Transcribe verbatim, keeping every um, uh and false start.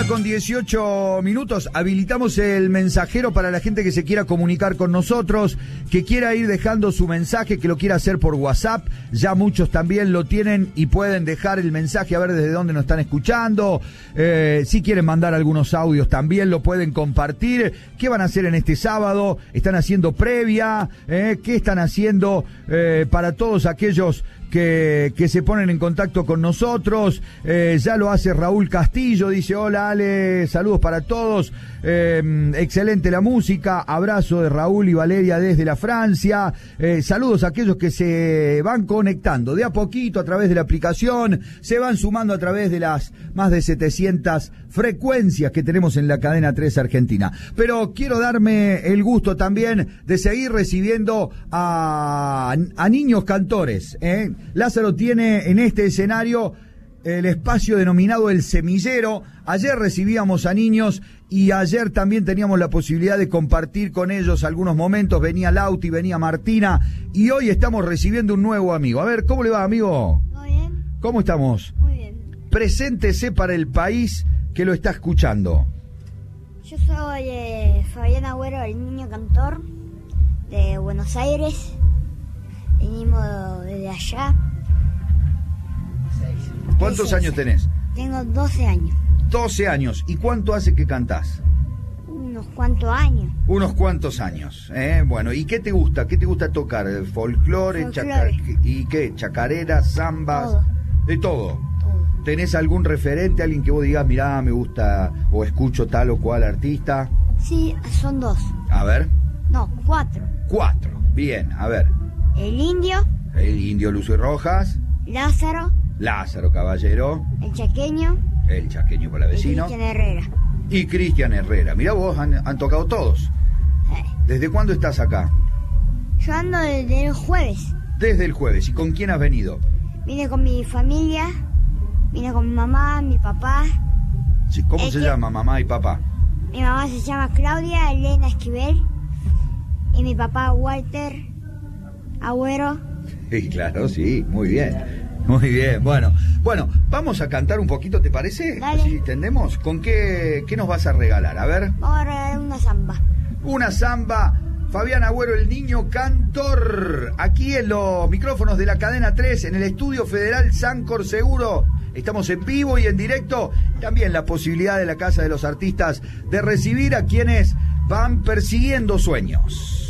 con dieciocho minutos, habilitamos el mensajero para la gente que se quiera comunicar con nosotros, que quiera ir dejando su mensaje, que lo quiera hacer por WhatsApp. Ya muchos también lo tienen y pueden dejar el mensaje, a ver desde dónde nos están escuchando. Eh, si quieren mandar algunos audios también lo pueden compartir. ¿Qué van a hacer en este sábado? ¿Están haciendo previa? Eh, ¿Qué están haciendo eh, para todos aquellos Que, que se ponen en contacto con nosotros? Eh, ya lo hace Raúl Castillo, dice: hola Ale, saludos para todos, eh, excelente la música, abrazo de Raúl y Valeria desde la Francia. Eh, saludos a aquellos que se van conectando de a poquito a través de la aplicación, se van sumando a través de las más de setecientas frecuencias que tenemos en la cadena tres Argentina. Pero quiero darme el gusto también de seguir recibiendo a, a niños cantores, ¿eh? Lázaro tiene en este escenario el espacio denominado El Semillero. Ayer recibíamos a niños y ayer también teníamos la posibilidad de compartir con ellos algunos momentos. Venía Lauti, venía Martina y hoy estamos recibiendo un nuevo amigo. A ver, ¿cómo le va, amigo? Muy bien. ¿Cómo estamos? Muy bien. Preséntese para el país que lo está escuchando. Yo soy eh, Fabián Agüero, el niño cantor de Buenos Aires. Venimos desde allá. ¿Cuántos años tenés? Tengo doce años. doce años. ¿Y cuánto hace que cantás? Unos cuantos años. Unos cuantos años. ¿eh? Bueno, ¿y qué te gusta? ¿Qué te gusta tocar? ¿Folclore? Folclore. Chaca... ¿Y qué? ¿Chacareras? ¿Zambas? Todo. ¿De todo? Todo. ¿Tenés algún referente? ¿Alguien que vos digas, mirá, me gusta o escucho tal o cual artista? Sí, son dos. A ver. No, cuatro. Cuatro. Bien, a ver. El Indio, El Indio Lucio Rojas, Lázaro, Lázaro Caballero, el Chaqueño el Chaqueño Palavecino y Cristian Herrera. y Cristian Herrera. Mirá vos, han, han tocado todos. Eh, ¿Desde cuándo estás acá? Yo ando desde el jueves. Desde el jueves. ¿Y con quién has venido? Vine con mi familia, vine con mi mamá, mi papá. Sí, ¿cómo Es se que- llama, mamá y papá? Mi mamá se llama Claudia Elena Esquivel y mi papá Walter Agüero. Sí, claro, sí, muy bien. Muy bien, bueno. Bueno, vamos a cantar un poquito, ¿te parece? Dale. Así entendemos. ¿Con qué, qué nos vas a regalar? A ver. Vamos a regalar una samba. Una samba. Fabián Agüero, el niño cantor, aquí en los micrófonos de la cadena tres, en el Estudio Federal Sancor Seguro. Estamos en vivo y en directo. También la posibilidad de la Casa de los Artistas de recibir a quienes van persiguiendo sueños.